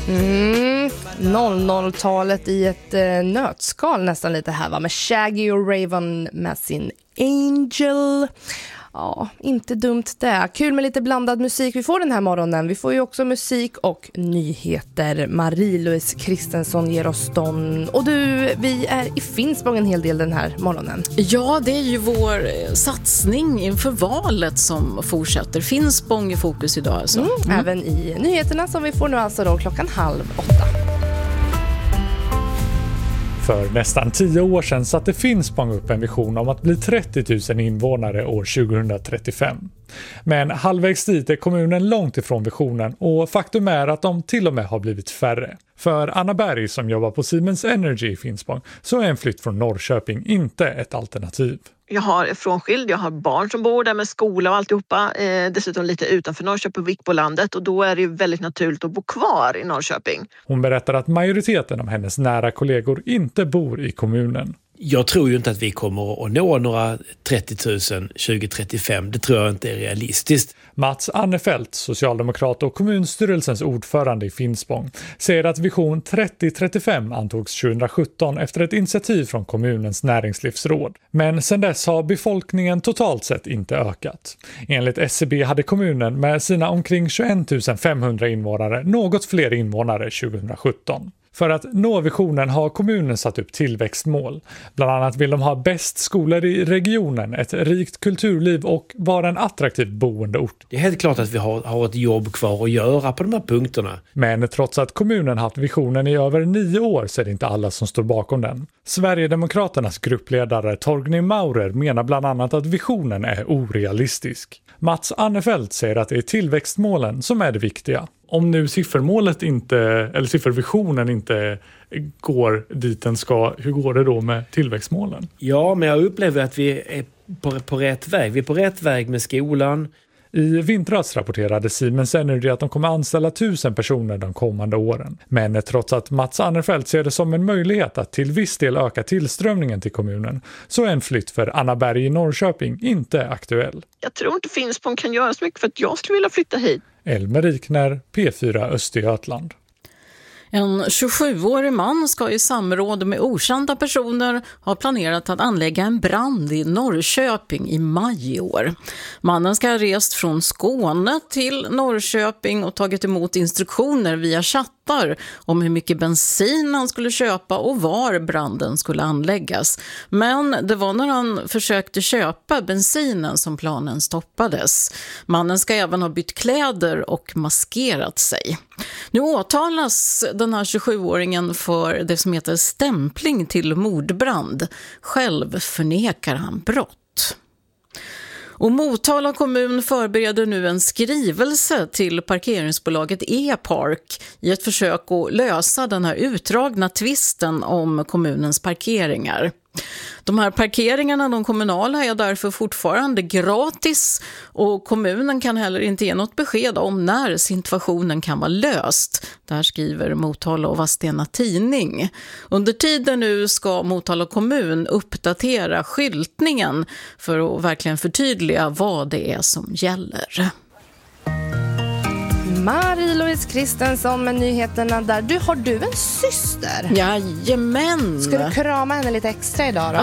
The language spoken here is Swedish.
00-talet i ett nötskal nästan lite här, va? Med Shaggy och Raven med sin Angel. Ja, inte dumt det. Kul med lite blandad musik vi får den här morgonen. Vi får ju också musik och nyheter. Marie-Louise Kristensson ger oss dem. Och du, vi är i Finspång en hel del den här morgonen. Ja, det är ju vår satsning inför valet som fortsätter. Finspång i fokus idag alltså. Även i nyheterna som vi får nu alltså då 7:30. För nästan 10 år sedan satte Finspång upp en vision om att bli 30 000 invånare år 2035. Men halvvägs dit är kommunen långt ifrån visionen och faktum är att de till och med har blivit färre. För Anna Berg som jobbar på Siemens Energy i Finspång så är en flytt från Norrköping inte ett alternativ. Jag har frånskild, jag har barn som bor där med skola och alltihopa. Dessutom lite utanför Norrköping, Vikbolandet, och då är det ju väldigt naturligt att bo kvar i Norrköping. Hon berättar att majoriteten av hennes nära kollegor inte bor i kommunen. Jag tror ju inte att vi kommer att nå några 30 000 2035. Det tror jag inte är realistiskt. Mats Annefelt, socialdemokrat och kommunstyrelsens ordförande i Finspång, säger att vision 3035 antogs 2017 efter ett initiativ från kommunens näringslivsråd. Men sedan dess har befolkningen totalt sett inte ökat. Enligt SCB hade kommunen med sina omkring 21 500 invånare något fler invånare 2017. För att nå visionen har kommunen satt upp tillväxtmål. Bland annat vill de ha bäst skolor i regionen, ett rikt kulturliv och vara en attraktiv boendeort. Det är helt klart att vi har ett jobb kvar att göra på de här punkterna. Men trots att kommunen haft visionen i över 9 år så är det inte alla som står bakom den. Sverigedemokraternas gruppledare Torgny Maurer menar bland annat att visionen är orealistisk. Mats Annefelt säger att det är tillväxtmålen som är det viktiga. Om nu siffervisionen inte går dit den ska, hur går det då med tillväxtmålen? Ja, men jag upplever att vi är på rätt väg. Vi är på rätt väg med skolan. I vintras rapporterade Siemens Energy att de kommer anställa 1000 personer de kommande åren. Men trots att Mats Annefelt ser det som en möjlighet att till viss del öka tillströmningen till kommunen så är en flytt för Anna Berg i Norrköping inte aktuell. Jag tror inte Finspång kan göra så mycket för att jag skulle vilja flytta hit. Elmer Rikner, P4 Östergötland. En 27-årig man ska i samråd med okända personer ha planerat att anlägga en brand i Norrköping i maj i år. Mannen ska ha rest från Skåne till Norrköping och tagit emot instruktioner via chattar om hur mycket bensin han skulle köpa och var branden skulle anläggas. Men det var när han försökte köpa bensinen som planen stoppades. Mannen ska även ha bytt kläder och maskerat sig. Nu åtalas den här 27-åringen för det som heter stämpling till mordbrand. Själv förnekar han brott. Och Motala kommun förbereder nu en skrivelse till parkeringsbolaget E-Park i ett försök att lösa den här utdragna tvisten om kommunens parkeringar. De här parkeringarna, de kommunala, är därför fortfarande gratis och kommunen kan heller inte ge något besked om när situationen kan vara löst. Där skriver Motala och Vadstena Tidning. Under tiden nu ska Motala kommun uppdatera skyltningen för att verkligen förtydliga vad det är som gäller. Marie-Louise Kristensson med nyheterna där. Har du en syster? Jajamän! Ska du krama henne lite extra idag då?